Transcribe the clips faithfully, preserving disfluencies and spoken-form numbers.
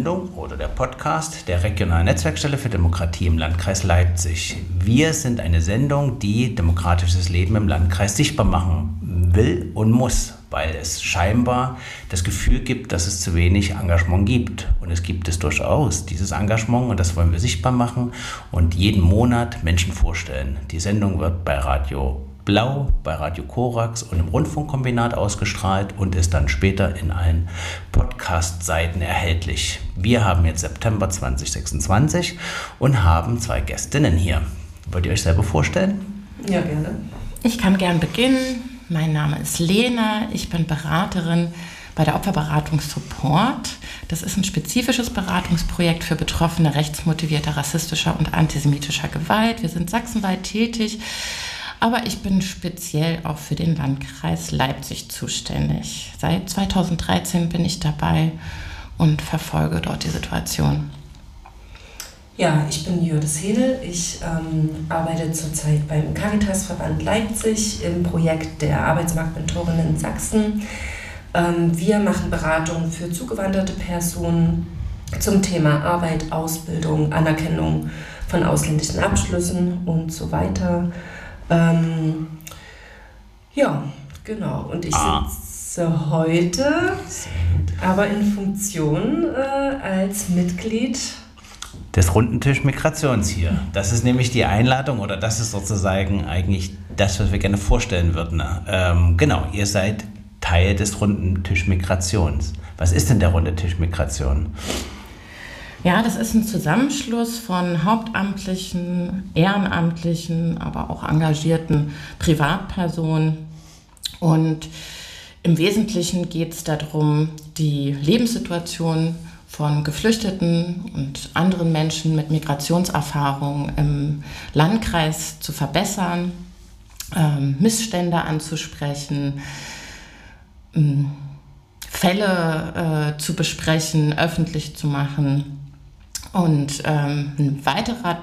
Sendung oder der Podcast der Regionalen Netzwerkstelle für Demokratie im Landkreis Leipzig. Wir sind eine Sendung, die demokratisches Leben im Landkreis sichtbar machen will und muss, weil es scheinbar das Gefühl gibt, dass es zu wenig Engagement gibt. Und es gibt es durchaus, dieses Engagement, und das wollen wir sichtbar machen und jeden Monat Menschen vorstellen. Die Sendung wird bei Radio Blau, bei Radio Korax und im Rundfunkkombinat ausgestrahlt und ist dann später in allen Podcast-Seiten erhältlich. Wir haben jetzt September zwanzig sechsundzwanzig und haben zwei Gästinnen hier. Wollt ihr euch selber vorstellen? Ja, gerne. Ich kann gern beginnen. Mein Name ist Lena. Ich bin Beraterin bei der Opferberatung Support. Das ist ein spezifisches Beratungsprojekt für Betroffene rechtsmotivierter rassistischer und antisemitischer Gewalt. Wir sind sachsenweit tätig. Aber ich bin speziell auch für den Landkreis Leipzig zuständig. Seit zweitausenddreizehn bin ich dabei und verfolge dort die Situation. Ja, ich bin Jürdes Hedel. Ich ähm, arbeite zurzeit beim Caritasverband Leipzig im Projekt der Arbeitsmarktmentorinnen in Sachsen. Ähm, wir machen Beratungen für zugewanderte Personen zum Thema Arbeit, Ausbildung, Anerkennung von ausländischen Abschlüssen und so weiter. Ähm, ja, genau. Und ich ah. sitze heute aber in Funktion äh, als Mitglied des Rundentisch Migrations hier. Das ist nämlich die Einladung oder das ist sozusagen eigentlich das, was wir gerne vorstellen würden. Ähm, genau, ihr seid Teil des Rundentisch Migrations. Was ist denn der Rundentisch Migration? Ja, das ist ein Zusammenschluss von hauptamtlichen, ehrenamtlichen, aber auch engagierten Privatpersonen. Und im Wesentlichen geht es darum, die Lebenssituation von Geflüchteten und anderen Menschen mit Migrationserfahrung im Landkreis zu verbessern, ähm, Missstände anzusprechen, ähm, Fälle äh, zu besprechen, öffentlich zu machen. Und ähm, ein weiterer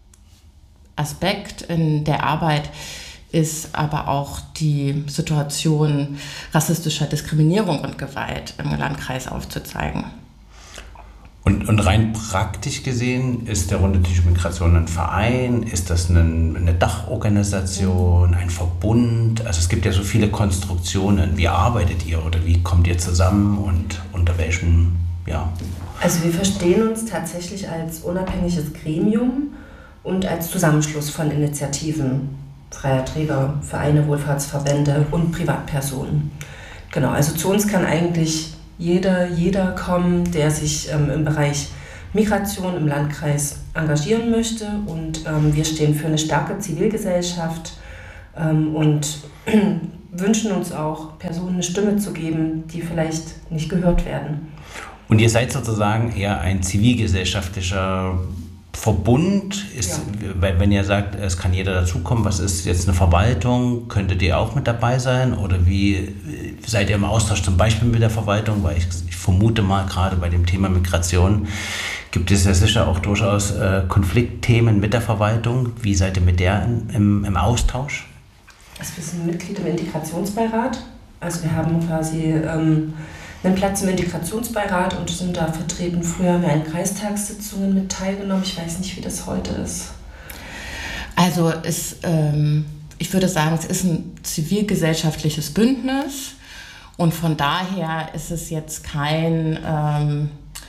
Aspekt in der Arbeit ist aber auch die Situation rassistischer Diskriminierung und Gewalt im Landkreis aufzuzeigen. Und, und rein praktisch gesehen, ist der Rundentisch Migration ein Verein? Ist das eine, eine Dachorganisation, ein Verbund? Also es gibt ja so viele Konstruktionen. Wie arbeitet ihr oder wie kommt ihr zusammen und unter welchen, ja? Also wir verstehen uns tatsächlich als unabhängiges Gremium und als Zusammenschluss von Initiativen freier Träger, Vereine, Wohlfahrtsverbände und Privatpersonen. Genau, also zu uns kann eigentlich jeder, jeder kommen, der sich ähm, im Bereich Migration im Landkreis engagieren möchte. Und ähm, wir stehen für eine starke Zivilgesellschaft ähm, und wünschen uns auch, Personen eine Stimme zu geben, die vielleicht nicht gehört werden. Und ihr seid sozusagen eher ein zivilgesellschaftlicher Verbund, ist, ja. Weil wenn ihr sagt, es kann jeder dazukommen, was ist jetzt eine Verwaltung, könntet ihr auch mit dabei sein oder wie seid ihr im Austausch zum Beispiel mit der Verwaltung, weil ich, ich vermute mal gerade bei dem Thema Migration gibt es ja sicher auch durchaus äh, Konfliktthemen mit der Verwaltung, wie seid ihr mit der im, im Austausch? Also wir sind Mitglied im Integrationsbeirat, also wir haben quasi ähm, einen Platz im Integrationsbeirat und sind da vertreten. Früher haben wir an Kreistagssitzungen mit teilgenommen. Ich weiß nicht, wie das heute ist. Also es, ähm, ich würde sagen, es ist ein zivilgesellschaftliches Bündnis und von daher ist es jetzt kein ähm,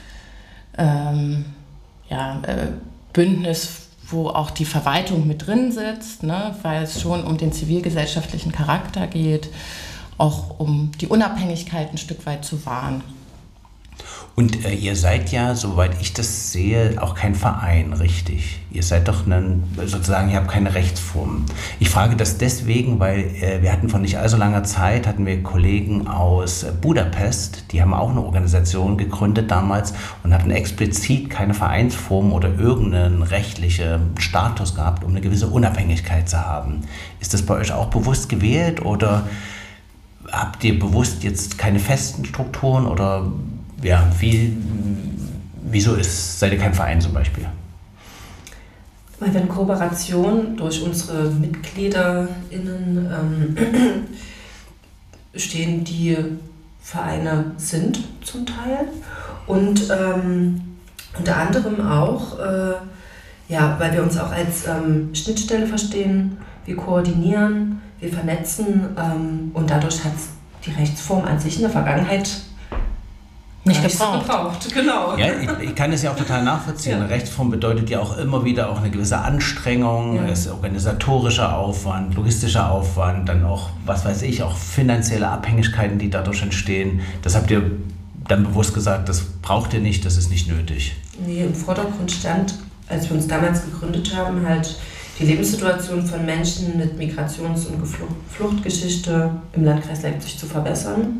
ähm, ja, äh, Bündnis, wo auch die Verwaltung mit drin sitzt, ne, weil es schon um den zivilgesellschaftlichen Charakter geht, auch um die Unabhängigkeit ein Stück weit zu wahren. Und äh, ihr seid ja, soweit ich das sehe, auch kein Verein, richtig? Ihr seid doch ein, sozusagen, ihr habt keine Rechtsform. Ich frage das deswegen, weil äh, wir hatten vor nicht allzu langer Zeit, hatten wir Kollegen aus äh, Budapest, die haben auch eine Organisation gegründet damals und hatten explizit keine Vereinsform oder irgendeinen rechtlichen Status gehabt, um eine gewisse Unabhängigkeit zu haben. Ist das bei euch auch bewusst gewählt oder habt ihr bewusst jetzt keine festen Strukturen oder ja, wie, wieso ist, seid ihr kein Verein zum Beispiel? Weil wir in Kooperation durch unsere MitgliederInnen ähm, stehen, die Vereine sind zum Teil Und ähm, unter anderem auch, äh, ja, weil wir uns auch als ähm, Schnittstelle verstehen, wir koordinieren, wir vernetzen ähm, und dadurch hat die Rechtsform an sich in der Vergangenheit nicht nicht gebraucht. gebraucht. Genau. Ja, ich, ich kann es ja auch total nachvollziehen. Ja. Eine Rechtsform bedeutet ja auch immer wieder auch eine gewisse Anstrengung, Ja. es ist organisatorischer Aufwand, logistischer Aufwand, dann auch, was weiß ich, auch finanzielle Abhängigkeiten, die dadurch entstehen. Das habt ihr dann bewusst gesagt, das braucht ihr nicht, das ist nicht nötig. Nee, im Vordergrund stand, als wir uns damals gegründet haben, halt die Lebenssituation von Menschen mit Migrations- und Fluchtgeschichte im Landkreis Leipzig zu verbessern.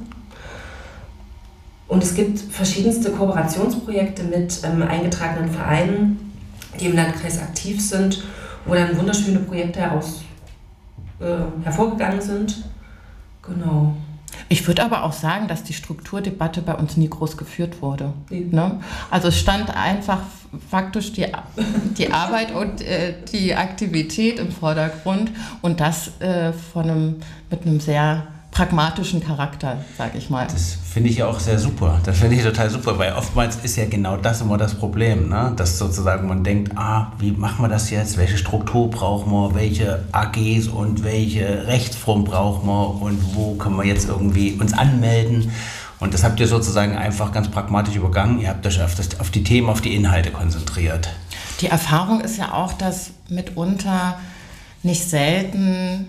Und es gibt verschiedenste Kooperationsprojekte mit ähm, eingetragenen Vereinen, die im Landkreis aktiv sind, wo dann wunderschöne Projekte heraus, äh, hervorgegangen sind. Genau. Ich würde aber auch sagen, dass die Strukturdebatte bei uns nie groß geführt wurde. Nee. Ne? Also es stand einfach faktisch die, die Arbeit und äh, die Aktivität im Vordergrund und das äh, von einem, mit einem sehr pragmatischen Charakter, sage ich mal. Das finde ich ja auch sehr super. Das finde ich total super, weil oftmals ist ja genau das immer das Problem, ne? Dass sozusagen man denkt, ah, wie machen wir das jetzt? Welche Struktur brauchen wir? Welche A Gs und welche Rechtsform brauchen wir? Und wo können wir jetzt irgendwie uns anmelden? Und das habt ihr sozusagen einfach ganz pragmatisch übergangen. Ihr habt euch auf, das, auf die Themen, auf die Inhalte konzentriert. Die Erfahrung ist ja auch, dass mitunter nicht selten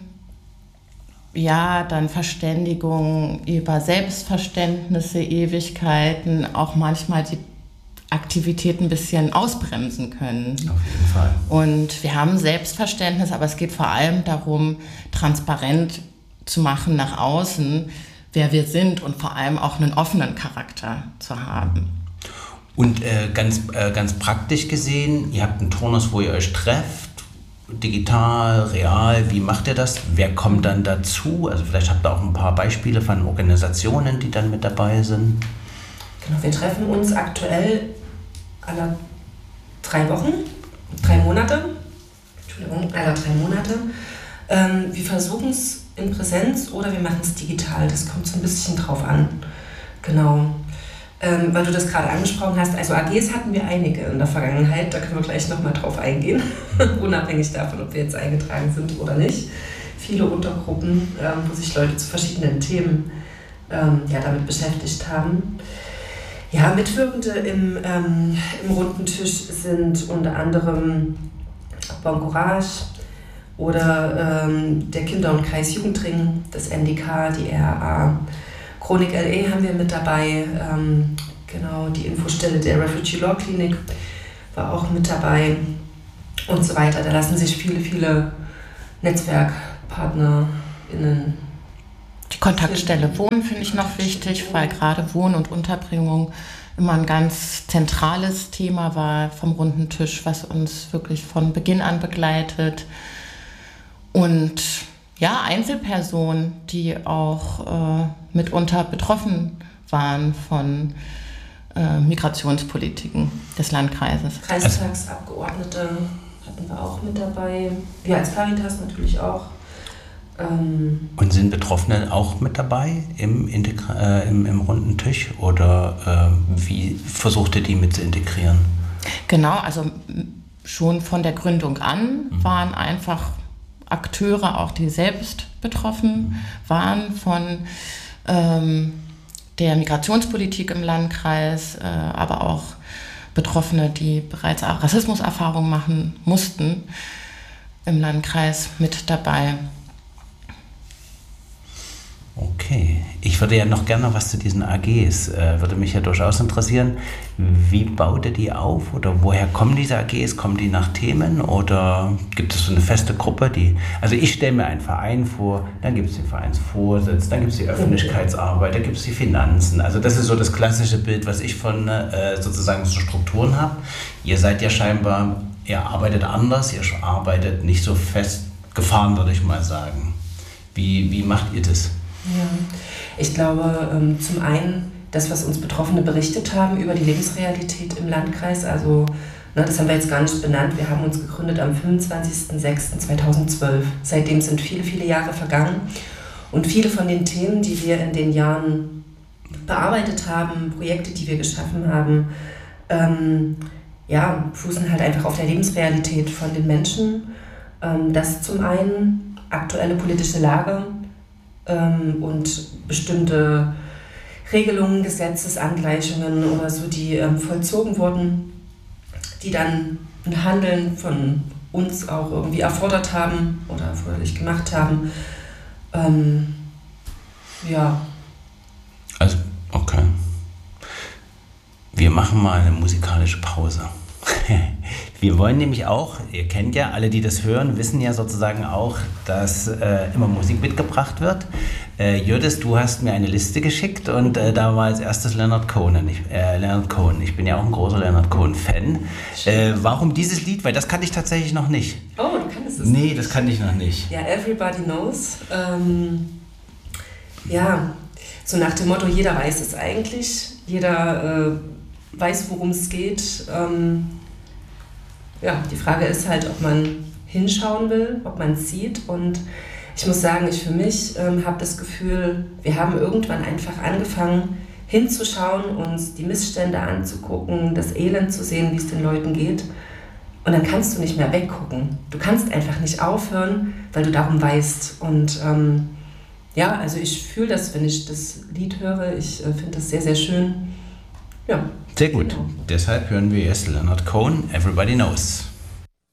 ja, dann Verständigung über Selbstverständnisse, Ewigkeiten, auch manchmal die Aktivität ein bisschen ausbremsen können. Auf jeden Fall. Und wir haben Selbstverständnis, aber es geht vor allem darum, transparent zu machen nach außen, wer wir sind und vor allem auch einen offenen Charakter zu haben. Und äh, ganz, äh, ganz praktisch gesehen, ihr habt einen Turnus, wo ihr euch trefft, digital, real, wie macht ihr das? Wer kommt dann dazu? Also vielleicht habt ihr auch ein paar Beispiele von Organisationen, die dann mit dabei sind. Genau, wir treffen uns aktuell alle drei Wochen, drei Monate, Entschuldigung, alle drei Monate. Ähm, wir versuchen es in Präsenz oder wir machen es digital, das kommt so ein bisschen drauf an. Genau. Ähm, weil du das gerade angesprochen hast, also A Gs hatten wir einige in der Vergangenheit, da können wir gleich nochmal drauf eingehen, unabhängig davon, ob wir jetzt eingetragen sind oder nicht. Viele Untergruppen, ähm, wo sich Leute zu verschiedenen Themen ähm, ja, damit beschäftigt haben. Ja, Mitwirkende im, ähm, im runden Tisch sind unter anderem Bon Courage oder ähm, der Kinder- und Kreisjugendring, das N D K, die R A. Chronik L E haben wir mit dabei, ähm, genau, die Infostelle der Refugee Law Klinik war auch mit dabei und so weiter. Da lassen sich viele, viele NetzwerkpartnerInnen. Die Kontaktstelle Wohnen finde ich noch wichtig, weil gerade Wohnen und Unterbringung immer ein ganz zentrales Thema war vom runden Tisch, was uns wirklich von Beginn an begleitet. Und ja, Einzelpersonen, die auch äh, mitunter betroffen waren von äh, Migrationspolitiken des Landkreises. Kreistagsabgeordnete hatten wir auch mit dabei. Wir als Caritas natürlich auch. Ähm Und sind Betroffene auch mit dabei im, Integra- äh, im, im runden Tisch oder äh, wie versucht ihr die mit zu integrieren? Genau, also schon von der Gründung an mhm. waren einfach Akteure, auch die selbst betroffen waren von ähm, der Migrationspolitik im Landkreis, äh, aber auch Betroffene, die bereits auch Rassismuserfahrungen machen mussten, im Landkreis mit dabei. Okay, ich würde ja noch gerne noch was zu diesen A Gs, äh, würde mich ja durchaus interessieren. Wie baut ihr die auf oder woher kommen diese A Gs? Kommen die nach Themen oder gibt es so eine feste Gruppe, die, also ich stelle mir einen Verein vor, dann gibt es den Vereinsvorsitz, dann gibt es die Öffentlichkeitsarbeit, dann gibt es die Finanzen. Also das ist so das klassische Bild, was ich von äh, sozusagen so Strukturen habe. Ihr seid ja scheinbar, ihr arbeitet anders, ihr arbeitet nicht so festgefahren, würde ich mal sagen. Wie, wie macht ihr das? Ja, ich glaube, ähm, zum einen das, was uns Betroffene berichtet haben über die Lebensrealität im Landkreis, also ne, das haben wir jetzt gar nicht benannt, wir haben uns gegründet am fünfundzwanzigsten sechsten zweitausendzwölf. Seitdem sind viele, viele Jahre vergangen und viele von den Themen, die wir in den Jahren bearbeitet haben, Projekte, die wir geschaffen haben, ähm, ja, fußen halt einfach auf der Lebensrealität von den Menschen. Ähm, das zum einen, aktuelle politische Lage ähm, und bestimmte Regelungen, Gesetzesangleichungen oder so, die ähm, vollzogen wurden, die dann ein Handeln von uns auch irgendwie erfordert haben oder erforderlich gemacht haben. Ähm, ja. Also, okay. Wir machen mal eine musikalische Pause. Wir wollen nämlich auch, ihr kennt ja, alle, die das hören, wissen ja sozusagen auch, dass äh, immer Musik mitgebracht wird. Äh, Judith, du hast mir eine Liste geschickt und äh, da war als erstes Leonard Cohen. Ich, äh, Leonard Cohen. Ich bin ja auch ein großer Leonard Cohen-Fan. Äh, warum dieses Lied? Weil das kannte ich tatsächlich noch nicht. Oh, du kannst es Nee, nicht. das kannte ich noch nicht. Ja, Everybody Knows. Ähm, ja, so nach dem Motto, jeder weiß es eigentlich. Jeder äh, weiß, worum es geht. Ähm, ja, die Frage ist halt, ob man hinschauen will, ob man es sieht. Und ich muss sagen, ich für mich ähm, habe das Gefühl, wir haben irgendwann einfach angefangen hinzuschauen, uns die Missstände anzugucken, das Elend zu sehen, wie es den Leuten geht. Und dann kannst du nicht mehr weggucken. Du kannst einfach nicht aufhören, weil du darum weißt. Und ähm, ja, also ich fühle das, wenn ich das Lied höre. Ich äh, finde das sehr, sehr schön. Ja. Sehr gut. Genau. Deshalb hören wir jetzt Leonard Cohen, Everybody Knows.